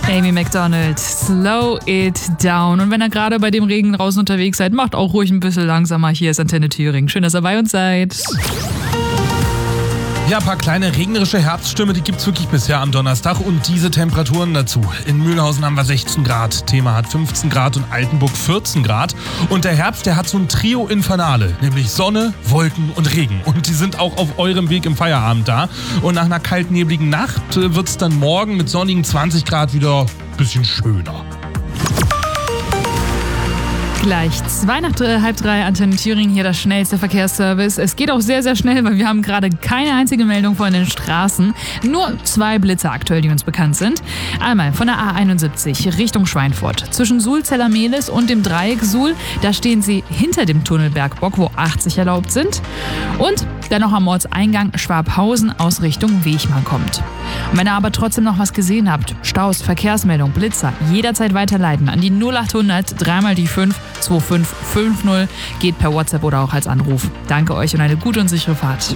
Amy Macdonald, Slow It Down. Und wenn ihr gerade bei dem Regen draußen unterwegs seid, macht auch ruhig ein bisschen langsamer. Hier ist Antenne Thüringen. Schön, dass ihr bei uns seid. Ja, ein paar kleine regnerische Herbststürme, die gibt's wirklich bisher am Donnerstag und diese Temperaturen dazu. In Mühlhausen haben wir 16 Grad, Thema hat 15 Grad und Altenburg 14 Grad. Und der Herbst, der hat so ein Trio Infernale, nämlich Sonne, Wolken und Regen. Und die sind auch auf eurem Weg im Feierabend da. Und nach einer kaltnebligen Nacht wird's dann morgen mit sonnigen 20 Grad wieder ein bisschen schöner. Gleich 2:30 Antenne Thüringen, hier das schnellste Verkehrsservice. Es geht auch sehr, sehr schnell, weil wir haben gerade keine einzige Meldung von den Straßen. Nur 2 Blitze aktuell, die uns bekannt sind. Einmal von der A71 Richtung Schweinfurt. Zwischen Suhl-Zellermehlis und dem Dreieck Suhl, da stehen sie hinter dem Tunnel Bergbock, wo 80 erlaubt sind. Und dann noch am Ortseingang Schwabhausen aus Richtung Wechmann kommt. Und wenn ihr aber trotzdem noch was gesehen habt, Staus, Verkehrsmeldung, Blitzer, jederzeit weiterleiten an die 0800 3 die 5 2550, geht per WhatsApp oder auch als Anruf. Danke euch und eine gute und sichere Fahrt.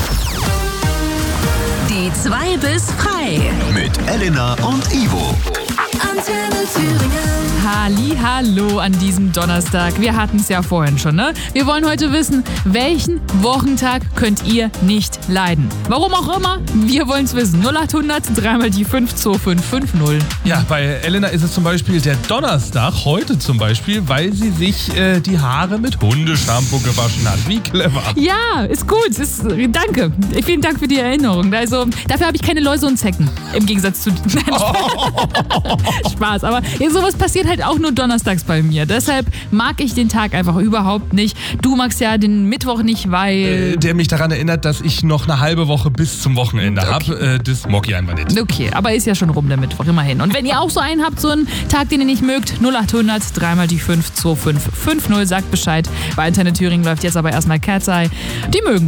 Die 2 bis frei. Mit Elena und Ivo. Antenne Thüringen. Hallo an diesem Donnerstag. Wir hatten es ja vorhin schon, ne? Wir wollen heute wissen, welchen Wochentag könnt ihr nicht leiden? Warum auch immer, wir wollen es wissen. 0800 3 die 5 2550. Ja, bei Elena ist es zum Beispiel der Donnerstag, heute zum Beispiel, weil sie sich die Haare mit Hundeshampoo gewaschen hat. Wie clever. Ja, ist gut. Danke. Vielen Dank für die Erinnerung. Also, dafür habe ich keine Läuse und Zecken. Im Gegensatz zu... Spaß. Aber sowas passiert halt auch nur donnerstags bei mir. Deshalb mag ich den Tag einfach überhaupt nicht. Du magst ja den Mittwoch nicht, weil... Der mich daran erinnert, dass ich noch eine halbe Woche bis zum Wochenende habe. Das mag ich einfach nicht. Okay, aber ist ja schon rum der Mittwoch, immerhin. Und wenn ihr auch so einen habt, so einen Tag, den ihr nicht mögt, 0800 3 die 5 2550, sagt Bescheid. Bei Antenne Thüringen läuft jetzt aber erstmal Cat's Eye. Die mögen